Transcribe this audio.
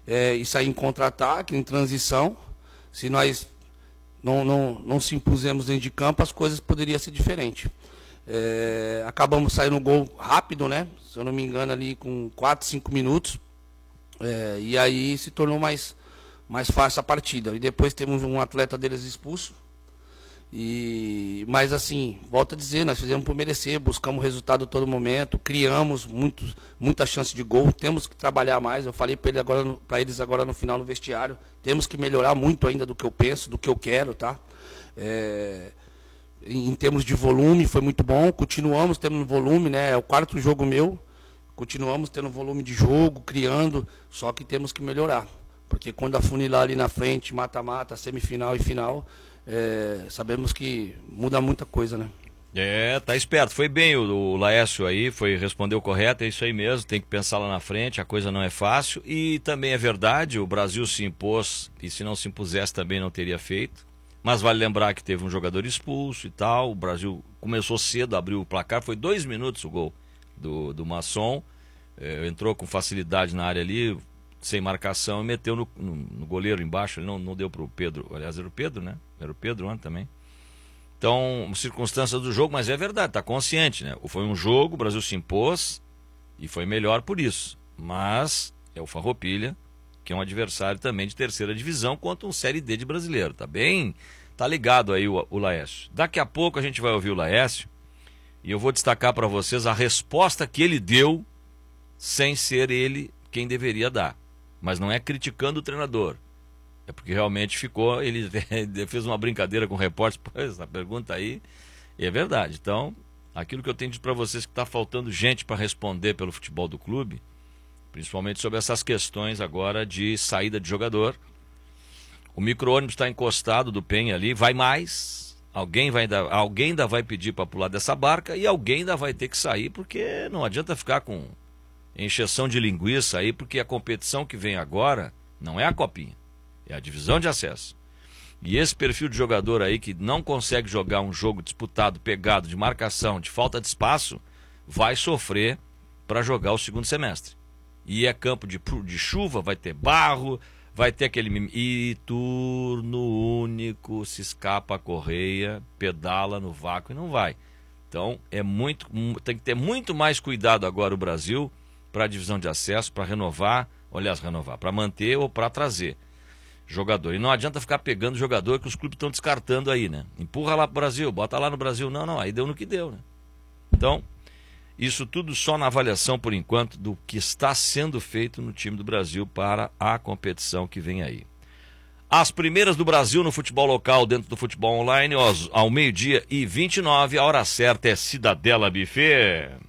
e sair em contra-ataque, em transição. Se nós não se impusemos dentro de campo, as coisas poderiam ser diferentes. Acabamos saindo no gol rápido, né? Se eu não me engano, ali com 4, 5 minutos. E aí se tornou mais fácil a partida. E depois temos um atleta deles expulso. Mas assim, volto a dizer, nós fizemos por merecer, buscamos resultado a todo momento, criamos muita chance de gol, temos que trabalhar mais. Eu falei para eles agora no final no vestiário, temos que melhorar muito ainda do que eu penso, do que eu quero, tá? Em termos de volume foi muito bom, continuamos tendo volume, né? É o 4º jogo meu, continuamos tendo volume de jogo, criando, só que temos que melhorar. Porque quando afunilar ali na frente, mata-mata, semifinal e final, sabemos que muda muita coisa, né? Tá esperto. Foi bem o Laércio aí, respondeu correto, é isso aí mesmo, tem que pensar lá na frente, a coisa não é fácil. E também é verdade, o Brasil se impôs, e se não se impusesse também não teria feito. Mas vale lembrar que teve um jogador expulso e tal, o Brasil começou cedo, abriu o placar, foi 2 minutos o gol do Masson, entrou com facilidade na área ali, sem marcação, e meteu no goleiro embaixo. Ele não deu para o Pedro. Aliás, era o Pedro, né? Era o Pedro ontem também. Então, circunstâncias do jogo, mas é verdade, tá consciente, né? Foi um jogo, o Brasil se impôs e foi melhor por isso. Mas é o Farroupilha, que é um adversário também de 3ª divisão contra um Série D de brasileiro. Tá ligado aí o Laércio. Daqui a pouco a gente vai ouvir o Laércio e eu vou destacar para vocês a resposta que ele deu sem ser ele quem deveria dar. Mas não é criticando o treinador. É porque realmente ele fez uma brincadeira com o repórter. Pois, essa pergunta aí é verdade. Então, aquilo que eu tenho dito para vocês, que está faltando gente para responder pelo futebol do clube, principalmente sobre essas questões agora de saída de jogador. O micro-ônibus está encostado do Penha ali, vai mais. Alguém ainda vai pedir para pular dessa barca e alguém ainda vai ter que sair, porque não adianta ficar com encheção de linguiça aí, porque a competição que vem agora não é a copinha, é a divisão de acesso. E esse perfil de jogador aí que não consegue jogar um jogo disputado, pegado, de marcação, de falta de espaço, vai sofrer para jogar o segundo semestre. E é campo de chuva, vai ter barro, vai ter aquele... E turno único, se escapa a correia, pedala no vácuo e não vai. Então tem que ter muito mais cuidado agora o Brasil para a divisão de acesso, para renovar, para manter ou para trazer jogador. E não adianta ficar pegando jogador que os clubes estão descartando aí, né? Empurra lá pro Brasil, bota lá no Brasil. Não, aí deu no que deu, né? Então, isso tudo só na avaliação, por enquanto, do que está sendo feito no time do Brasil para a competição que vem aí. As primeiras do Brasil no futebol local, dentro do futebol online, ao 12h29, a hora certa é Cidadela Buffet.